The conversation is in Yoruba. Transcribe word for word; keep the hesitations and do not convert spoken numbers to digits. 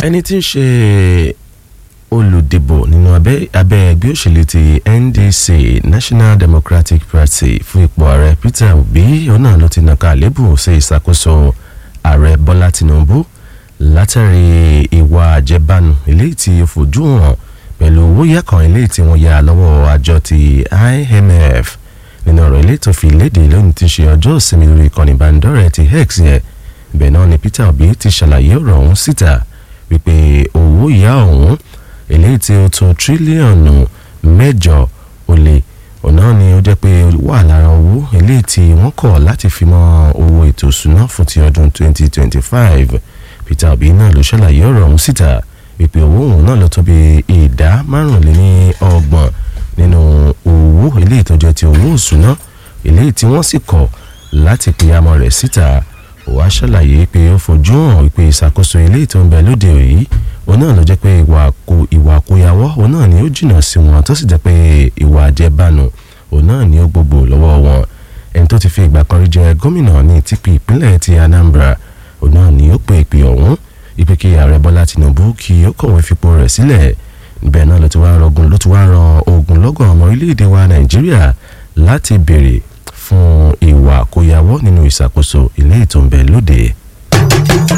ẹni tí ń ṣe olùdìbò nínú abẹ́ ẹgbẹ́ òṣèlú ti N D C National Democratic Party fún ipò ààrẹ Peter Obi ọ̀nà ló ti nàka àlébù sí ìṣàkóso ààrẹ Bọ́lá Tinubu látàrí ìwà àjẹbánu eléyìí tí ó fojú hàn pẹ̀lú owó yá kan eléyìí tí wọ́n yá lọ́wọ́ àjọ ti I M F nínú ọ̀rọ̀ eléyìí tó fi léde lónìí tí ń ṣe ọjọ́ ìsinmi lórí ìkànnì ìbánidọ́rẹ̀ẹ́ ti X yẹn ibẹ̀ náà ni Peter Obi ti ṣàlàyé ọ̀rọ̀ ọ̀hún síta wípé owó yá ọ̀hún eléyìí tí ó tó tírílíọ̀nù mẹ́jọ ó lé ọ̀nà ni ó jẹ́ pé wà lára owó eléyìí tí wọ́n kọ̀ láti fi mọ́ owó ètò ìṣúná fún ti ọdún twenty twenty-five Peter Obi náà ló ṣàlàyé ọ̀rọ̀ ọ̀hún síta wípé owó òun náà ló tó bí ìdá márùnléní ọgbọ̀n nínú owó eléyìí tó jẹ́ ti owó ìṣúná eléyìí tí wọ́n sì kọ̀ láti pe amọ̀ rẹ̀ síta ó wá ṣàlàyé pé ó fojú hàn wípé ìṣàkóso eléyìí tó ń bẹ lóde òyì òun náà ló jẹ́ pé ìwà àkóyawọ́ òun náà ni ó jìnnà sí wọn tó sì jẹ́ pé ìwà àjẹbánu òun náà ni ó gbogbo lọ́wọ́ wọn ẹni tó ti fi ìgbà kan rí jẹ gómìnà ní ìtìpì ìpínlẹ̀ ti Anambra òun náà ni ó pe ìpè ọ̀hún ìpè kí ààrẹ Bọ́lá Tinubu kí ó kọ̀wé fipò rẹ̀ sílẹ̀ níbẹ̀ náà ló ti wá rọgùn ló ti wá rọ ogunlọ́gọ̀ ọmọ orílẹ̀-èdè wa Nàìjíríà láti béèrè fún ìwà àkóyawọ́ nínú ìṣàkóso ilé ìtòǹbẹ̀ lóde.